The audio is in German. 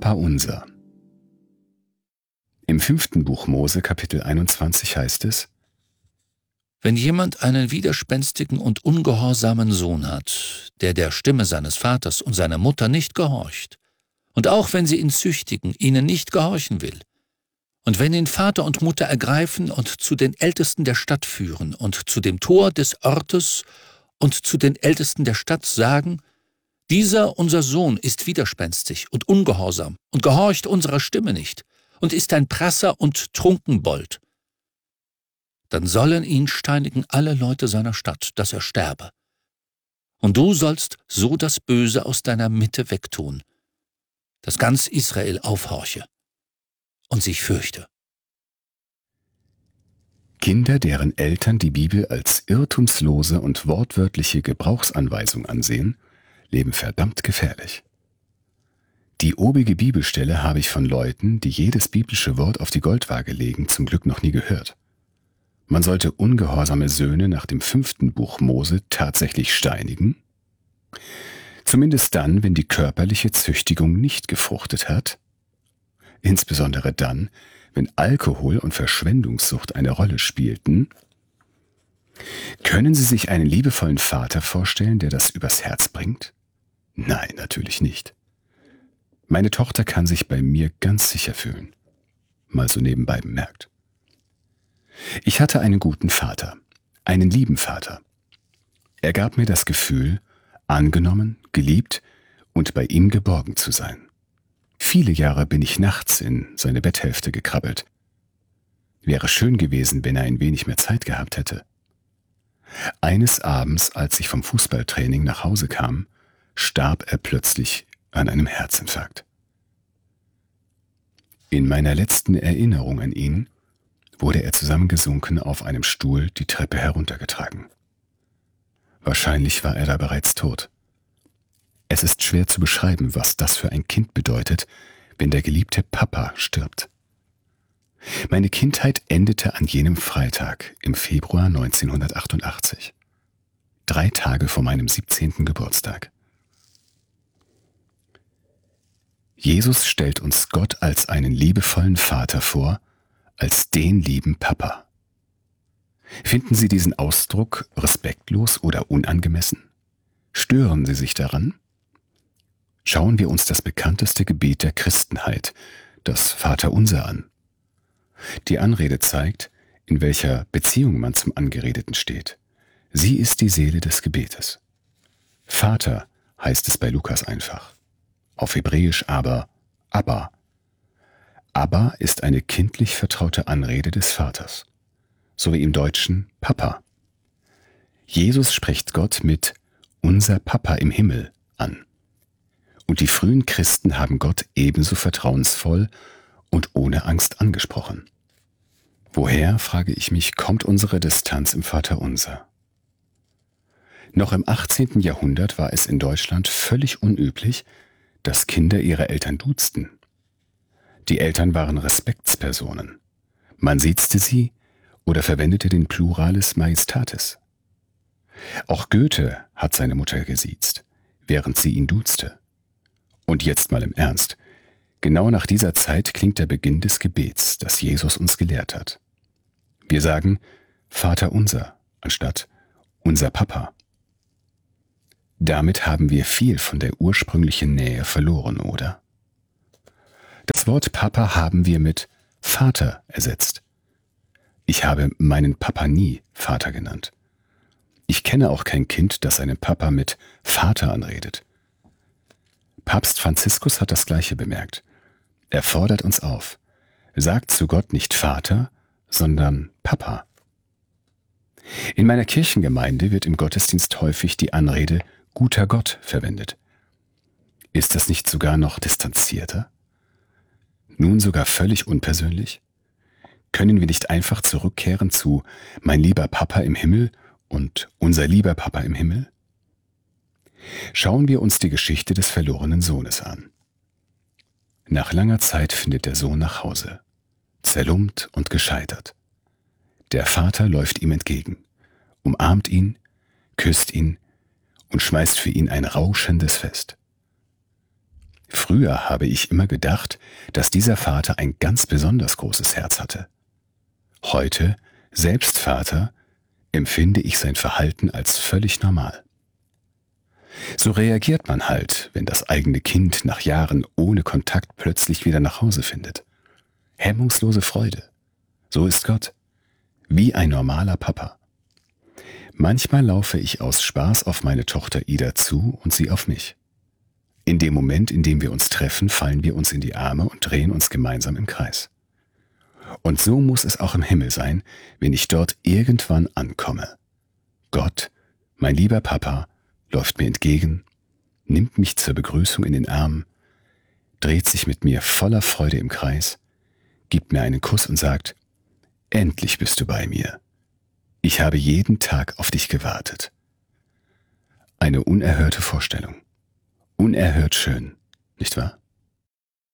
Papa unser. Im 5. Buch Mose, Kapitel 21 heißt es: Wenn jemand einen widerspenstigen und ungehorsamen Sohn hat, der Stimme seines Vaters und seiner Mutter nicht gehorcht, und auch wenn sie ihn züchtigen, ihnen nicht gehorchen will, und wenn ihn Vater und Mutter ergreifen und zu den Ältesten der Stadt führen und zu dem Tor des Ortes und zu den Ältesten der Stadt sagen: Dieser unser Sohn ist widerspenstig und ungehorsam und gehorcht unserer Stimme nicht und ist ein Prasser und Trunkenbold, dann sollen ihn steinigen alle Leute seiner Stadt, dass er sterbe. Und du sollst so das Böse aus deiner Mitte wegtun, dass ganz Israel aufhorche und sich fürchte. Kinder, deren Eltern die Bibel als irrtumslose und wortwörtliche Gebrauchsanweisung ansehen, leben verdammt gefährlich. Die obige Bibelstelle habe ich von Leuten, die jedes biblische Wort auf die Goldwaage legen, zum Glück noch nie gehört. Man sollte ungehorsame Söhne nach dem 5. Buch Mose tatsächlich steinigen? Zumindest dann, wenn die körperliche Züchtigung nicht gefruchtet hat. Insbesondere dann, wenn Alkohol und Verschwendungssucht eine Rolle spielten. Können Sie sich einen liebevollen Vater vorstellen, der das übers Herz bringt? Nein, natürlich nicht. Meine Tochter kann sich bei mir ganz sicher fühlen. Mal so nebenbei bemerkt. Ich hatte einen guten Vater, einen lieben Vater. Er gab mir das Gefühl, angenommen, geliebt und bei ihm geborgen zu sein. Viele Jahre bin ich nachts in seine Betthälfte gekrabbelt. Wäre schön gewesen, wenn er ein wenig mehr Zeit gehabt hätte. Eines Abends, als ich vom Fußballtraining nach Hause kam, starb er plötzlich an einem Herzinfarkt. In meiner letzten Erinnerung an ihn wurde er zusammengesunken auf einem Stuhl die Treppe heruntergetragen. Wahrscheinlich war er da bereits tot. Es ist schwer zu beschreiben, was das für ein Kind bedeutet, wenn der geliebte Papa stirbt. Meine Kindheit endete an jenem Freitag im Februar 1988. 3 Tage vor meinem 17. Geburtstag. Jesus stellt uns Gott als einen liebevollen Vater vor, als den lieben Papa. Finden Sie diesen Ausdruck respektlos oder unangemessen? Stören Sie sich daran? Schauen wir uns das bekannteste Gebet der Christenheit, das Vaterunser, an. Die Anrede zeigt, in welcher Beziehung man zum Angeredeten steht. Sie ist die Seele des Gebetes. Vater heißt es bei Lukas einfach. Auf Hebräisch aber Abba. Abba ist eine kindlich vertraute Anrede des Vaters, so wie im Deutschen Papa. Jesus spricht Gott mit unser Papa im Himmel an. Und die frühen Christen haben Gott ebenso vertrauensvoll und ohne Angst angesprochen. Woher, frage ich mich, kommt unsere Distanz im Vaterunser? Noch im 18. Jahrhundert war es in Deutschland völlig unüblich, dass Kinder ihre Eltern duzten. Die Eltern waren Respektspersonen. Man siezte sie oder verwendete den Pluralis Majestatis. Auch Goethe hat seine Mutter gesiezt, während sie ihn duzte. Und jetzt mal im Ernst. Genau nach dieser Zeit klingt der Beginn des Gebets, das Jesus uns gelehrt hat. Wir sagen Vater unser anstatt unser Papa. Damit haben wir viel von der ursprünglichen Nähe verloren, oder? Das Wort Papa haben wir mit Vater ersetzt. Ich habe meinen Papa nie Vater genannt. Ich kenne auch kein Kind, das seinen Papa mit Vater anredet. Papst Franziskus hat das Gleiche bemerkt. Er fordert uns auf: Sagt zu Gott nicht Vater, sondern Papa. In meiner Kirchengemeinde wird im Gottesdienst häufig die Anrede guter Gott verwendet. Ist das nicht sogar noch distanzierter? Nun sogar völlig unpersönlich? Können wir nicht einfach zurückkehren zu mein lieber Papa im Himmel und unser lieber Papa im Himmel? Schauen wir uns die Geschichte des verlorenen Sohnes an. Nach langer Zeit findet der Sohn nach Hause, zerlumpt und gescheitert. Der Vater läuft ihm entgegen, umarmt ihn, küsst ihn und schmeißt für ihn ein rauschendes Fest. Früher habe ich immer gedacht, dass dieser Vater ein ganz besonders großes Herz hatte. Heute, selbst Vater, empfinde ich sein Verhalten als völlig normal. So reagiert man halt, wenn das eigene Kind nach Jahren ohne Kontakt plötzlich wieder nach Hause findet. Hemmungslose Freude. So ist Gott. Wie ein normaler Papa. Manchmal laufe ich aus Spaß auf meine Tochter Ida zu und sie auf mich. In dem Moment, in dem wir uns treffen, fallen wir uns in die Arme und drehen uns gemeinsam im Kreis. Und so muss es auch im Himmel sein, wenn ich dort irgendwann ankomme. Gott, mein lieber Papa, läuft mir entgegen, nimmt mich zur Begrüßung in den Arm, dreht sich mit mir voller Freude im Kreis, gibt mir einen Kuss und sagt: Endlich bist du bei mir. Ich habe jeden Tag auf dich gewartet. Eine unerhörte Vorstellung. Unerhört schön, nicht wahr?